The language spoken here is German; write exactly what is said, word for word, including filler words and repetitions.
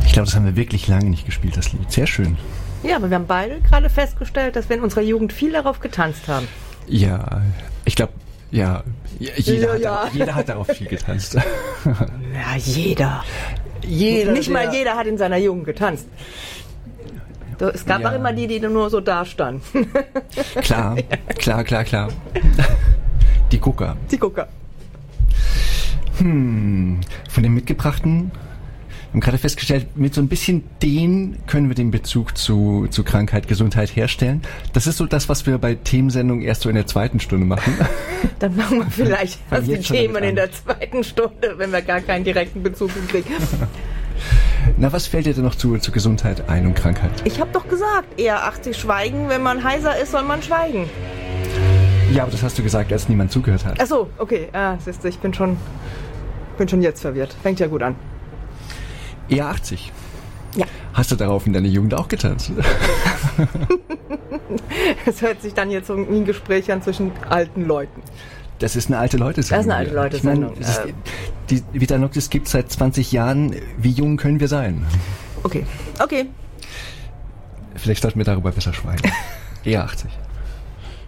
Ich glaube, das haben wir wirklich lange nicht gespielt, das Lied. Sehr schön. Ja, aber wir haben beide gerade festgestellt, dass wir in unserer Jugend viel darauf getanzt haben. Ja, ich glaube, ja, jeder, Ja, hat, ja. Darauf, jeder hat darauf viel getanzt. Ja, jeder. Jeder. Nicht mal der- jeder hat in seiner Jugend getanzt. So, es gab Ja. auch immer die, die nur so da standen. Klar, klar, klar, klar. Die Gucker. Die Gucker. Hm, von den mitgebrachten, wir haben gerade festgestellt, mit so ein bisschen den können wir den Bezug zu, zu Krankheit, Gesundheit herstellen. Das ist so das, was wir bei Themensendungen erst so in der zweiten Stunde machen. Dann machen wir vielleicht Fang erst die jetzt schon damit Themen an. in der zweiten Stunde, wenn wir gar keinen direkten Bezug kriegen. Na, was fällt dir denn noch zu, zu Gesundheit ein und Krankheit? Ich habe doch gesagt, eher achtzig schweigen. Wenn man heiser ist, soll man schweigen. Ja, aber das hast du gesagt, als niemand zugehört hat. Ach so, okay. Ah, siehst du, ich bin schon, bin schon jetzt verwirrt. Fängt ja gut an. Eher achtzig. Ja. Hast du darauf in deiner Jugend auch getanzt? Es hört sich dann jetzt so wie ein Gespräch an zwischen alten Leuten. Das ist eine alte Leute-Sendung. Das ist eine alte ja. Leute-Sendung, Ich meine, das ja. ist- Die Vitanoxis gibt es seit zwanzig Jahren. Wie jung können wir sein? Okay, okay. Vielleicht sollten wir darüber besser schweigen. Eher achtzig.